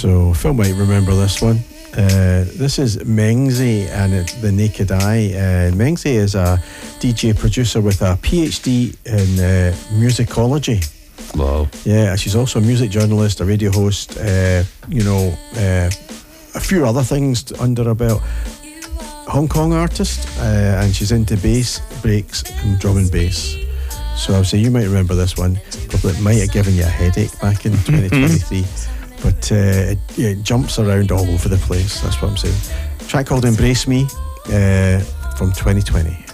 So Phil might remember this one. This is Mengzi and The Naked Eye. Mengzi is a DJ producer with a PhD in musicology. Wow. Yeah, she's also a music journalist, a radio host, a few other things under her belt. Hong Kong artist, and she's into bass, breaks and drum and bass. So I would say you might remember this one. Probably it might have given you a headache back in 2023. But it jumps around all over the place. That's what I'm saying. A track called Embrace Me from 2020.